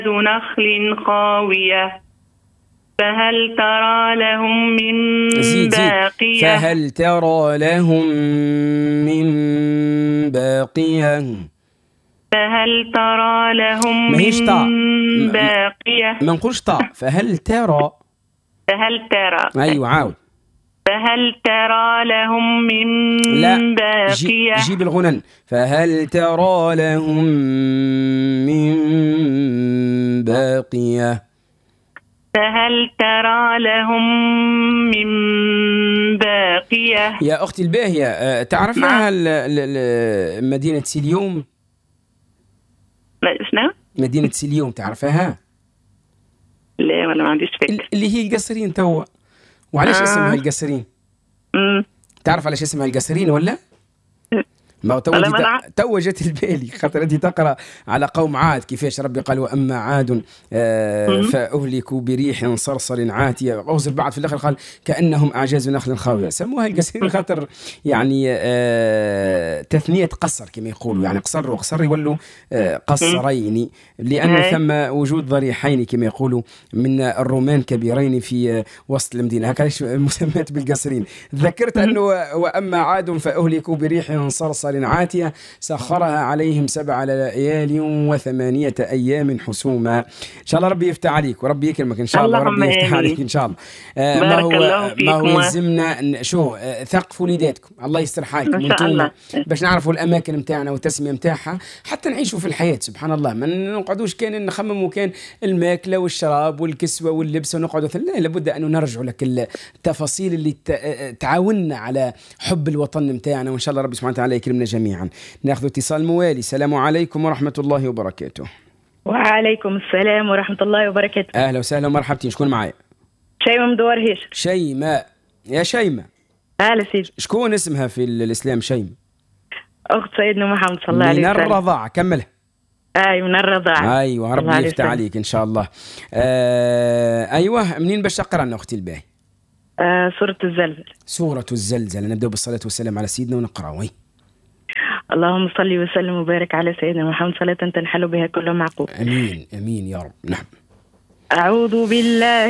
نخل خاوية فهل ترى لهم من باقية. فهل ترى لهم من باقية. فهل ترى لهم من باقية. ما نقولش طاء. فهل ترى. فهل ترى. أيوة عاود. فهل ترى لهم من باقية. جيب الغنن. فهل ترى لهم من باقية. فهل ترى لهم من باقية. يا أختي الباهية، تعرفها مدينة سيليوم؟ شنو؟ مدينة سيليوم تعرفها؟ لا والله ما عنديش فكرة. اللي هي القصرين توا. وعلاش اسمها القصرين؟ تعرف علاش اسمها القصرين ولا؟ ما تو جت البالي خاطر انت تقرا على قوم عاد كيفاش ربي قال واما عاد فاهلكوا بريح صرصر عاتيه. اوزر بعد في الاخر قال كانهم اعجاز نخل خاويه. سموها القصرين خاطر يعني تثنيه قصر كما يقولوا، يعني قصر وقصر يولوا قصرين، لان ثم وجود ضريحين كما يقولوا من الرومان كبيرين في وسط المدينه، هكذا مسمات بالقصرين. ذكرت انه واما عاد فاهلكوا بريح صرصر عاتية سخرها عليهم 7 ليال و8 أيام حسوما. إن شاء الله ربي يفتح عليك وربي يكرمك إن شاء الله وربي يفتح عليك إن شاء الله. ما هو يلزمنا شو ثقفوا وليداتكم، الله يستر حالكم وانتم باش نعرفوا الأماكن متاعنا والتسمية متاعها حتى نعيشوا في الحياة. سبحان الله ما نقعدوش كان نخمموا كان الماكلة والشراب والكسوة واللبس ونقعدوا لا، لابد أن نرجع لك التفاصيل اللي تعاوننا على حب الوطن متاعنا. وإن شاء الله ربي سبحانه وتعالى يكرمنا جميعا. ناخذ اتصال موالي. السلام عليكم ورحمة الله وبركاته. وعليكم السلام ورحمة الله وبركاته. أهلا وسهلا ومرحبتين. شكون معايا؟ شيماء مدور هيش. شيماء. يا شيماء. أهلا سيدي. شكون اسمها في الإسلام شيماء؟ أخت سيدنا محمد صلى الله عليه وسلم. من الرضاعة. كملها. أي من الرضاعة. أيوة ربي يفتح عليك إن شاء الله. أيوة منين باش تقرأ لنا أختي الباهي؟ سورة الزلزلة. سورة الزلزلة. نبدأ بالصلاة والسلام على سيدنا ونقرأ. اللهم صل وسلم وبارك على سيدنا محمد صلاة تنحل بها كل معقول. امين امين يا رب. نعم. أعوذ بالله